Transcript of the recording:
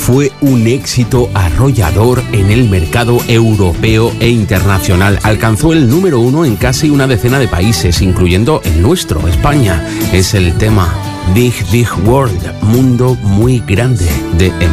fue un éxito arrollador en el mercado europeo e internacional. Alcanzó el número 1 en casi una decena de países, incluyendo el nuestro, España. Es el tema Big Big World, mundo muy grande, de